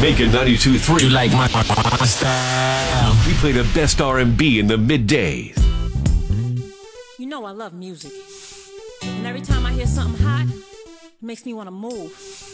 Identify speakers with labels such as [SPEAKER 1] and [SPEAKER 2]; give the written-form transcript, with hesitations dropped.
[SPEAKER 1] Making 92.3.
[SPEAKER 2] You like my style?
[SPEAKER 1] We play the best R&B in the middays.
[SPEAKER 3] You know I love music. And every time I hear something hot, it makes me want to move.